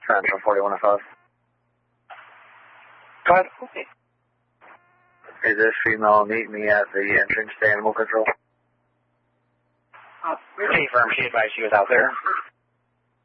Central 4105. Go ahead. Okay. Is this female meet me at the entrance to animal control? We can confirm she advised she was out there.